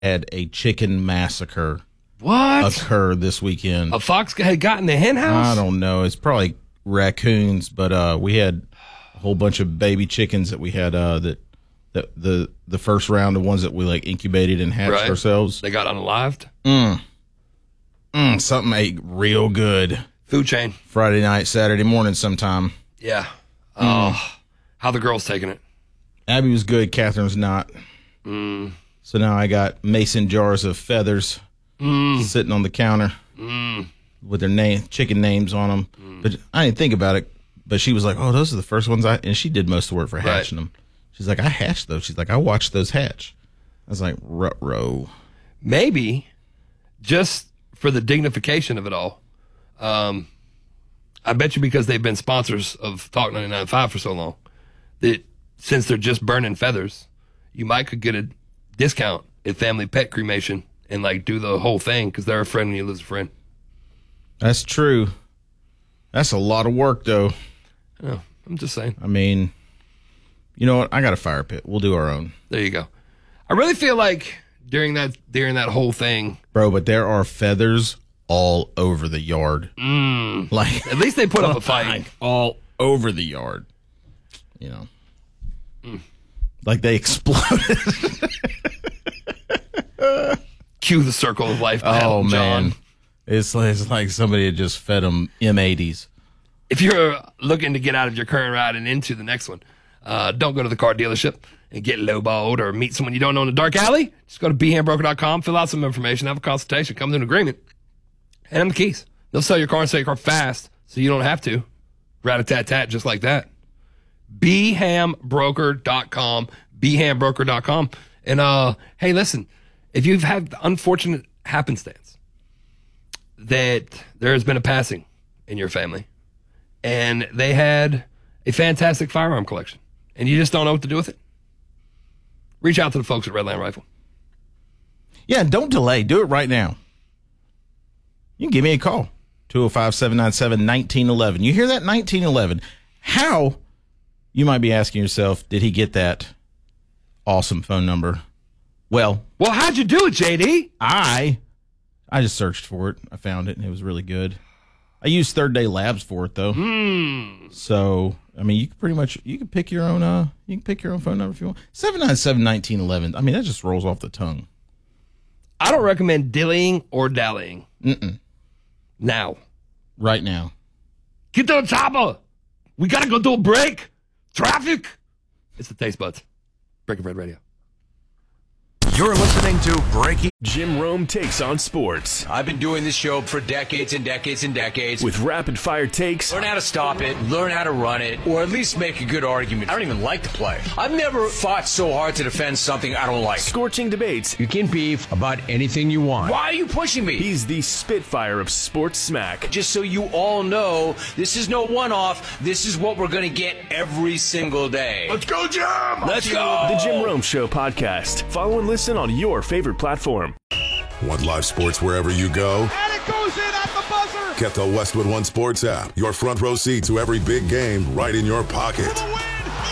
had a chicken massacre occur this weekend. A fox had gotten the hen house? I don't know. It's probably raccoons, but we had a whole bunch of baby chickens that we had the first round of ones that we like incubated and hatched ourselves. They got unalived? Something ate real good. Food chain. Friday night, Saturday morning sometime. Yeah. Oh, how the girls taking it? Abby was good. Catherine's not. So now I got mason jars of feathers sitting on the counter with their chicken names on them. But I didn't think about it. But she was like, "Oh, those are the first ones and she did most of the work for hatching them. She's like, "I hatched those." She's like, "I watched those hatch." I was like, "Ruh-roh." Maybe just for the dignification of it all. I bet you because they've been sponsors of Talk 99.5 for so long that since they're just burning feathers, you could get a discount at Family Pet Cremation and like do the whole thing because they're a friend when you lose a friend. That's true. That's a lot of work, though. Oh, I'm just saying. I mean, you know what? I got a fire pit. We'll do our own. There you go. I really feel like during that whole thing, bro. But there are feathers all over the yard. Like at least they put up a fight all over the yard. You know, like they exploded. Cue the circle of life. Oh man, John. It's like somebody had just fed them M80s. If you're looking to get out of your current ride and into the next one, don't go to the car dealership and get lowballed or meet someone you don't know in a dark alley. Just go to bhandbroker.com, fill out some information, have a consultation, come to an agreement, hand them the keys. They'll sell your car and sell your car fast so you don't have to. Rat-a-tat-tat, just like that. bhandbroker.com, bhandbroker.com. And, hey, listen, if you've had the unfortunate happenstance that there has been a passing in your family and they had a fantastic firearm collection and you just don't know what to do with it, reach out to the folks at Redland Rifle. Yeah, don't delay. Do it right now. You can give me a call. 205-797-1911. You hear that? 1911. How, you might be asking yourself, did he get that awesome phone number? Well, how'd you do it, JD? I just searched for it. I found it, and it was really good. I used Third Day Labs for it, though. So, I mean, you can pick your own phone number if you want. 797-1911. I mean, that just rolls off the tongue. I don't recommend dillying or dallying. Now. Right now. Get to the chopper. We got to go to a break. Traffic. It's the Taste Buds. Breaking Bread Radio. You're listening to Breaking. Jim Rome takes on sports. I've been doing this show for decades and decades and decades. With rapid-fire takes. Learn how to stop it, learn how to run it, or at least make a good argument. I don't even like the play. I've never fought so hard to defend something I don't like. Scorching debates. You can beef about anything you want. Why are you pushing me? He's the Spitfire of sports smack. Just so you all know, this is no one-off. This is what we're going to get every single day. Let's go, Jim! Let's go! The Jim Rome Show podcast. Follow and listen on your favorite platform. Want live sports wherever you go? And it goes in at the buzzer! Get the Westwood One Sports app. Your front row seat to every big game right in your pocket. For the win!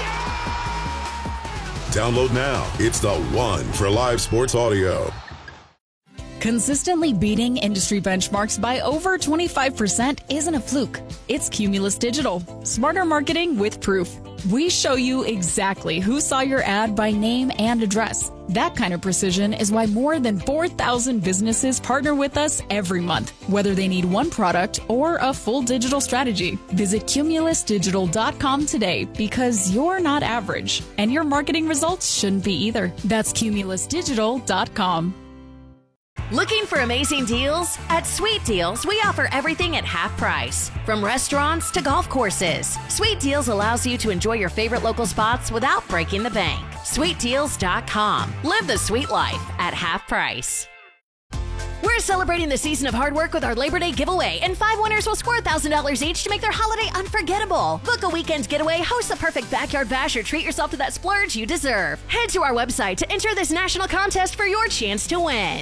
Yeah! Download now. It's the one for live sports audio. Consistently beating industry benchmarks by over 25% isn't a fluke. It's Cumulus Digital. Smarter marketing with proof. We show you exactly who saw your ad by name and address. That kind of precision is why more than 4,000 businesses partner with us every month, whether they need one product or a full digital strategy. Visit cumulusdigital.com today because you're not average, and your marketing results shouldn't be either. That's cumulusdigital.com. Looking for amazing deals? At Sweet Deals, we offer everything at half price. From restaurants to golf courses, Sweet Deals allows you to enjoy your favorite local spots without breaking the bank. SweetDeals.com. Live the sweet life at half price. We're celebrating the season of hard work with our Labor Day giveaway, and 5 winners will score $1,000 each to make their holiday unforgettable. Book a weekend getaway, host the perfect backyard bash, or treat yourself to that splurge you deserve. Head to our website to enter this national contest for your chance to win.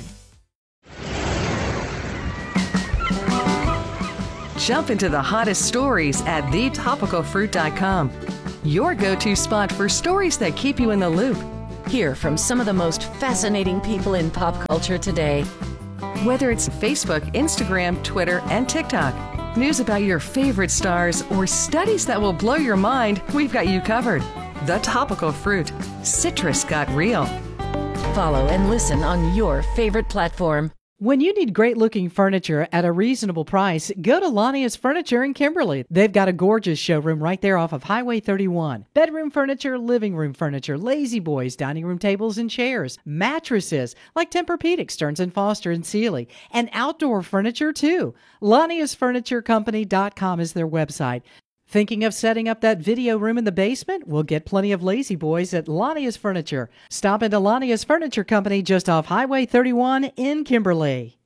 Jump into the hottest stories at thetopicalfruit.com. Your go-to spot for stories that keep you in the loop. Hear from some of the most fascinating people in pop culture today. Whether it's Facebook, Instagram, Twitter, and TikTok, news about your favorite stars, or studies that will blow your mind, we've got you covered. The Topical Fruit. Citrus got real. Follow and listen on your favorite platform. When you need great-looking furniture at a reasonable price, go to Lania's Furniture in Kimberly. They've got a gorgeous showroom right there off of Highway 31. Bedroom furniture, living room furniture, lazy boys, dining room tables and chairs, mattresses like Tempur-Pedic, Stearns & Foster, and Sealy, and outdoor furniture too. Lania'sFurnitureCompany.com is their website. Thinking of setting up that video room in the basement? We'll get plenty of lazy boys at Lania's Furniture. Stop into Lania's Furniture Company just off Highway 31 in Kimberly.